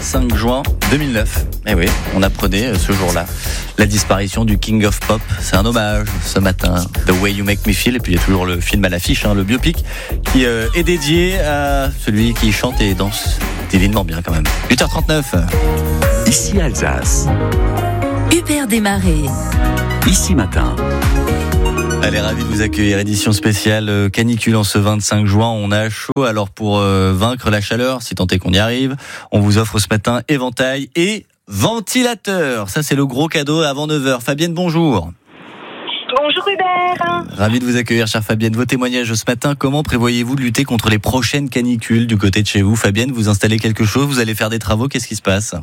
25 juin 2009. Eh oui, on apprenait ce jour-là la disparition du King of Pop. C'est un hommage ce matin, The Way You Make Me Feel. Et puis il y a toujours le film à l'affiche, le biopic, qui est dédié à celui qui chante et danse divinement bien quand même. 8h39. Ici Alsace. Hubert Desmarais. Ici Matin. Allez, ravi de vous accueillir. Édition spéciale canicule en ce 25 juin. On a chaud, alors pour vaincre la chaleur, si tant est qu'on y arrive, on vous offre ce matin éventail et ventilateur. Ça, c'est le gros cadeau avant 9h. Fabienne, bonjour. Bonjour Hubert. Ravi de vous accueillir, chère Fabienne. Vos témoignages ce matin, comment prévoyez-vous de lutter contre les prochaines canicules du côté de chez vous? Fabienne, vous installez quelque chose, vous allez faire des travaux, qu'est-ce qui se passe?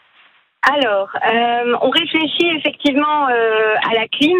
Alors, on réfléchit effectivement à la clim,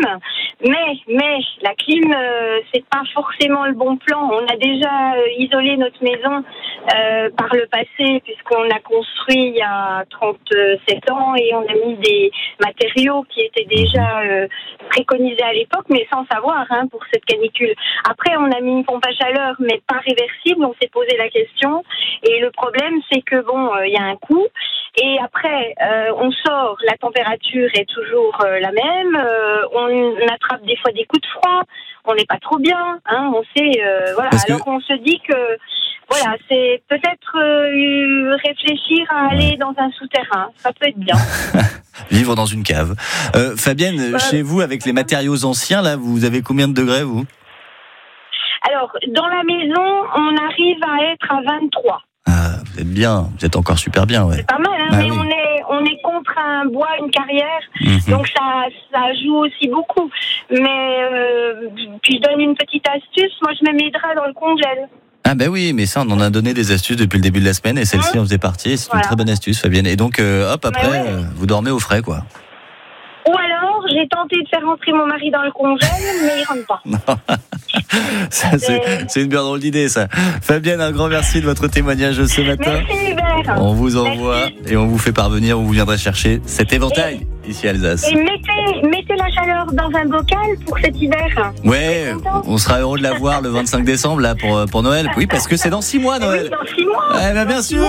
mais la clim, c'est pas forcément le bon plan. On a déjà isolé notre maison par le passé, puisqu'on a construit il y a 37 ans et on a mis des matériaux qui étaient déjà préconisés à l'époque, mais sans savoir pour cette canicule. Après, on a mis une pompe à chaleur, mais pas réversible. On s'est posé la question, et le problème, c'est que il y a un coût. Et après, on sort, la température est toujours la même, on attrape des fois des coups de froid, on n'est pas trop bien, on sait, voilà. Alors on se dit que, voilà, c'est peut-être réfléchir à aller dans un souterrain, ça peut être bien. Vivre dans une cave. Fabienne, chez vous, avec les matériaux anciens, là, vous avez combien de degrés, vous? Alors, dans la maison, on arrive à être à 23. Ah, vous êtes bien, vous êtes encore super bien, ouais. C'est pas mal, mais oui. on est contre un bois, une carrière, donc ça joue aussi beaucoup. Mais puis je donne une petite astuce, moi je mets mes draps dans le congèle. Ah ben oui, mais ça on en a donné des astuces depuis le début de la semaine et celle-ci en faisait partie, et c'est une très bonne astuce, Fabienne. Et donc après, vous dormez au frais, quoi. Ou alors, j'ai tenté de faire rentrer mon mari dans le congèle, mais il rentre pas. Ça, c'est une bien drôle d'idée, ça. Fabienne, un grand merci de votre témoignage ce matin. Merci Hubert. On vous envoie et on vous fait parvenir, on vous viendra chercher cet éventail ici à Alsace. Et mettez la chaleur dans un bocal pour cet hiver. Ouais, on sera heureux de la voir le 25 décembre là pour Noël. Oui, parce que c'est dans 6 mois Noël. Oui, dans 6 mois. Eh ben bien sûr.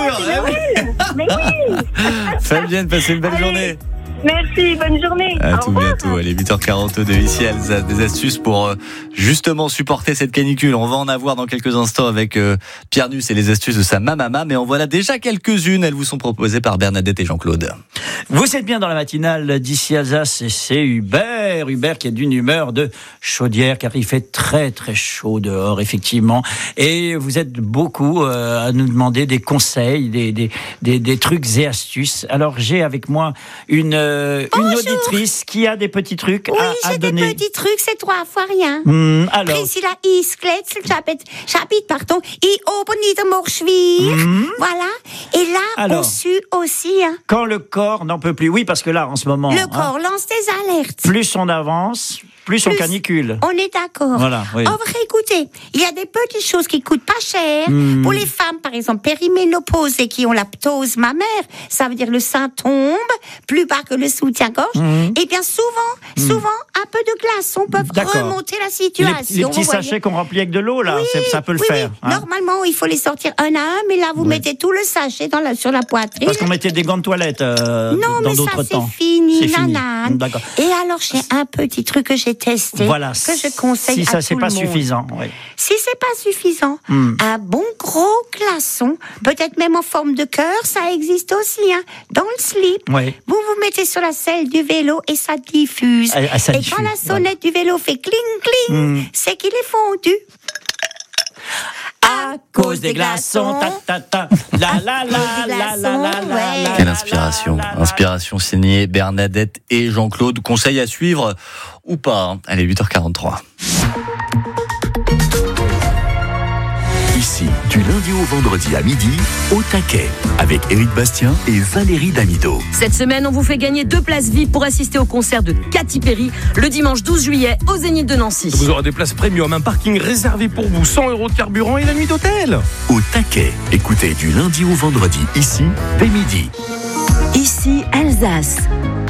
Mais oui. Fabienne, passez une belle journée. Merci, bonne journée. À tout bientôt. Allez, 8h42 ici, Alsace. Des astuces pour justement supporter cette canicule. On va en avoir dans quelques instants avec Pierre Nuss et les astuces de sa mamama. Mais en voilà déjà quelques-unes. Elles vous sont proposées par Bernadette et Jean-Claude. Vous êtes bien dans la matinale d'ici Alsace et c'est Hubert qui est d'une humeur de chaudière car il fait très très chaud dehors effectivement. Et vous êtes beaucoup à nous demander des conseils, des trucs et astuces. Alors j'ai avec moi une auditrice qui a des petits trucs à donner. Oui, j'ai des petits trucs, c'est 3 fois rien. Alors. Priscilla Iskletz, chapitre, pardon, I oben niedermorschwier. Voilà. Et là, alors, on sue aussi. Quand le corps n'en peut plus. Oui, parce que là, en ce moment. Le corps lance des alertes. Plus on avance, plus on canicule. On est d'accord. Voilà, oui. En vrai, écoutez, il y a des petites choses qui coûtent pas cher. Pour les femmes, par exemple, périménopausées qui ont la ptose mammaire, ça veut dire le sein tombe plus bas que le soutien-gorge. Et bien souvent, un peu de glaçons peuvent remonter la situation. Les petits sachets qu'on remplit avec de l'eau, là, ça peut le faire. Oui. Normalement, il faut les sortir un à un, mais là, vous mettez tout le sachet sur la poitrine. Parce qu'on mettait des gants de toilette dans d'autres temps. Non, mais ça, c'est fini, nanane. D'accord. Et alors, j'ai un petit truc que j'ai testé, voilà. que je conseille si à ça, tout le monde. Si ça, c'est pas suffisant. Oui. Si c'est pas suffisant, un bon gros glaçon, peut-être même en forme de cœur, ça existe aussi, dans le slip. Oui. Vous mettez sur la selle du vélo et ça diffuse. Et quand la sonnette du vélo fait cling cling, c'est qu'il est fondu. À cause des glaçons, la. Quelle inspiration. Inspiration signée Bernadette et Jean-Claude. Conseil à suivre ou pas. Allez, 8h43. Ici, du lundi au vendredi à midi, au taquet, avec Éric Bastien et Valérie Damido. Cette semaine, on vous fait gagner 2 places VIP pour assister au concert de Katy Perry le dimanche 12 juillet au Zénith de Nancy. Vous aurez des places premium, un parking réservé pour vous, 100 € de carburant et la nuit d'hôtel. Au taquet, écoutez du lundi au vendredi, ici, dès midi. Ici Alsace.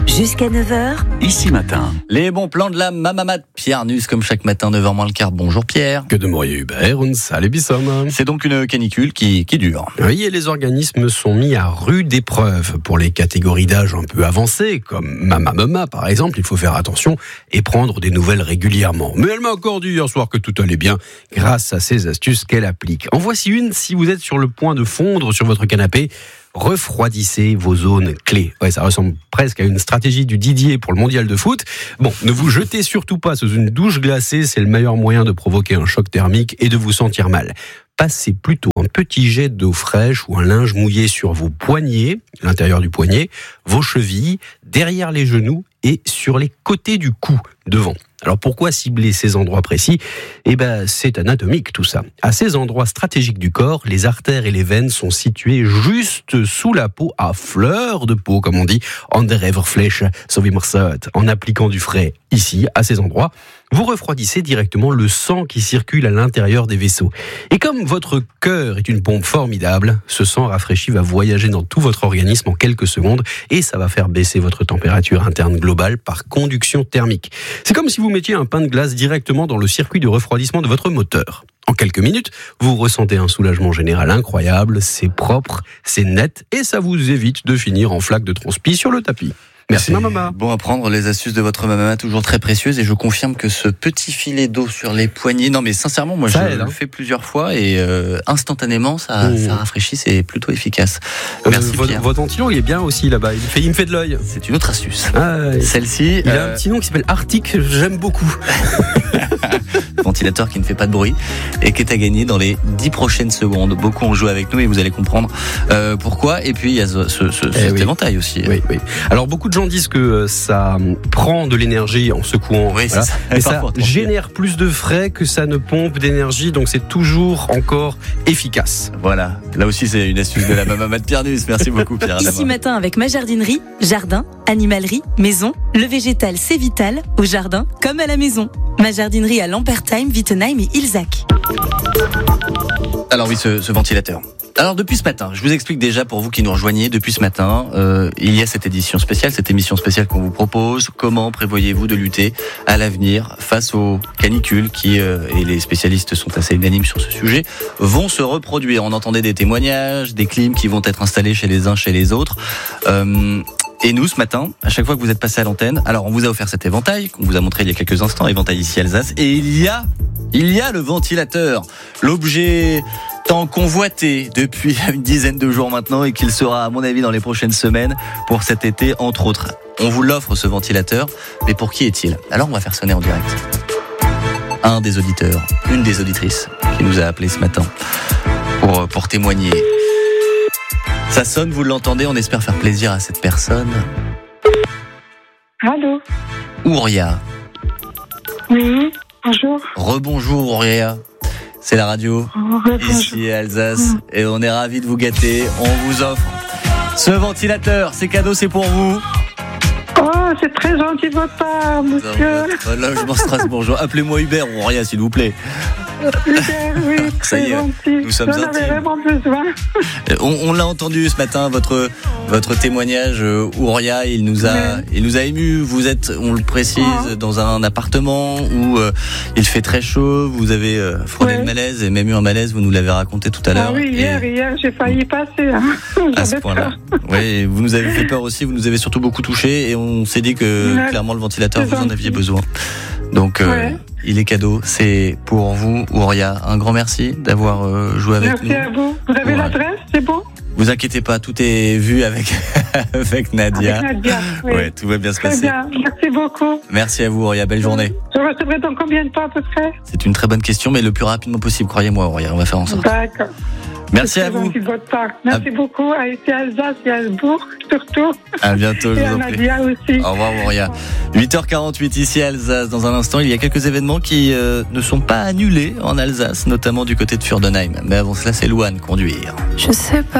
Jusqu'à 9h, Ici Matin. Les bons plans de la Mamama de Pierre Nuss, comme chaque matin, 9h moins le quart. Bonjour Pierre. Que de Maurier Hubert, und salut Bissom. C'est donc une canicule qui dure. Oui, et les organismes sont mis à rude épreuve. Pour les catégories d'âge un peu avancées, comme Mama par exemple, il faut faire attention et prendre des nouvelles régulièrement. Mais elle m'a encore dit hier soir que tout allait bien grâce à ces astuces qu'elle applique. En voici une si vous êtes sur le point de fondre sur votre canapé. Refroidissez vos zones clés. Ouais, ça ressemble presque à une stratégie du Didier pour le mondial de foot. Bon, ne vous jetez surtout pas sous une douche glacée, c'est le meilleur moyen de provoquer un choc thermique et de vous sentir mal. Passez plutôt un petit jet d'eau fraîche ou un linge mouillé sur vos poignets, l'intérieur du poignet, vos chevilles, derrière les genoux et sur les côtés du cou, devant. Alors pourquoi cibler ces endroits précis ? C'est anatomique tout ça. À ces endroits stratégiques du corps, les artères et les veines sont situées juste sous la peau, à fleur de peau, comme on dit, an der Everfläche, so wie man sagt. En appliquant du frais ici, à ces endroits, vous refroidissez directement le sang qui circule à l'intérieur des vaisseaux. Et comme votre cœur est une pompe formidable, ce sang rafraîchi va voyager dans tout votre organisme en quelques secondes et ça va faire baisser votre température interne globale par conduction thermique. C'est comme si vous mettiez un pain de glace directement dans le circuit de refroidissement de votre moteur. En quelques minutes, vous ressentez un soulagement général incroyable, c'est propre, c'est net et ça vous évite de finir en flaque de transpi sur le tapis. Merci Mamama. Bon à prendre les astuces de votre Mamama, toujours très précieuses, et je confirme que ce petit filet d'eau sur les poignets, non mais sincèrement moi ça je le fais plusieurs fois et instantanément ça rafraîchit, c'est plutôt efficace. Merci Pierre. Votre ventilo il est bien aussi là-bas, il me fait de l'œil. C'est une autre astuce. Ouais. Celle-ci, il a un petit nom qui s'appelle Arctic, j'aime beaucoup. Ventilateur qui ne fait pas de bruit et qui est à gagner dans les 10 prochaines secondes. Beaucoup ont joué avec nous et vous allez comprendre pourquoi. Et puis il y a cet éventail aussi. Oui. Alors beaucoup de gens disent que ça prend de l'énergie en secouant, oui, voilà. Ça, mais ça génère plus de frais que ça ne pompe d'énergie, donc c'est toujours encore efficace. Voilà, là aussi c'est une astuce de la Mamama de Pierre Nuss. Merci beaucoup Pierre. Ici Matin avec ma jardinerie, jardin, animalerie, maison, le végétal c'est vital, au jardin comme à la maison. Ma jardinerie à Lampertheim, Wittenheim et Ilzac. Alors oui, ce ventilateur. Alors depuis ce matin, je vous explique déjà pour vous qui nous rejoignez, depuis ce matin, il y a cette émission spéciale, cette émission spéciale qu'on vous propose. Comment prévoyez-vous de lutter à l'avenir face aux canicules qui, et les spécialistes sont assez unanimes sur ce sujet, vont se reproduire. On entendait des témoignages, des clims qui vont être installés chez les uns, chez les autres. Et nous, ce matin, à chaque fois que vous êtes passé à l'antenne, alors on vous a offert cet éventail qu'on vous a montré il y a quelques instants, éventail ici Alsace, et il y a le ventilateur, l'objet tant convoité depuis une dizaine de jours maintenant et qu'il sera à mon avis dans les prochaines semaines pour cet été entre autres. On vous l'offre ce ventilateur, mais pour qui est-il ? Alors on va faire sonner en direct un des auditeurs, une des auditrices qui nous a appelé ce matin pour témoigner. Ça sonne, vous l'entendez, on espère faire plaisir à cette personne. Allô ? Ouria. Oui, bonjour. Rebonjour Ouria. C'est la radio, ici à Alsace, et on est ravis de vous gâter. On vous offre ce ventilateur, c'est cadeau, c'est pour vous. Oh, c'est très gentil de votre part, monsieur. Logement strasbourgeois. Appelez-moi Hubert ou Ouria, s'il vous plaît. Hubert, oui, très gentil. Nous sommes J'en avais vraiment besoin. On l'a entendu ce matin, votre témoignage, Ouria, il nous a ému. Vous êtes, on le précise, dans un appartement où il fait très chaud. Vous avez frôlé le malaise et même eu un malaise. Vous nous l'avez raconté tout à l'heure. Ah oui, hier, j'ai failli passer. À ce point-là. Oui, vous nous avez fait peur aussi. Vous nous avez surtout beaucoup touché et on s'est dit que clairement le ventilateur, vous en aviez besoin. Donc il est cadeau, c'est pour vous, Ouria. Un grand merci d'avoir joué avec nous. Merci à vous. Vous avez l'adresse, c'est bon ? Vous inquiétez pas, tout est vu avec Nadia. Avec Nadia, oui. Ouais, tout va bien se passer. Très bien, merci beaucoup. Merci à vous, Ouria, belle journée. Je recevrai dans combien de temps à peu près ? C'est une très bonne question, mais le plus rapidement possible, croyez-moi, Ouria, on va faire en sorte. D'accord. Merci à vous. De votre part. Merci beaucoup à ici Alsace et à Albourg, surtout. À bientôt, je et vous en à prie. Nadia aussi. Au revoir, Ouria. 8h48 ici à Alsace. Dans un instant, il y a quelques événements qui ne sont pas annulés en Alsace, notamment du côté de Furdenheim. Mais avant cela, c'est Louane, conduire. Je sais pas.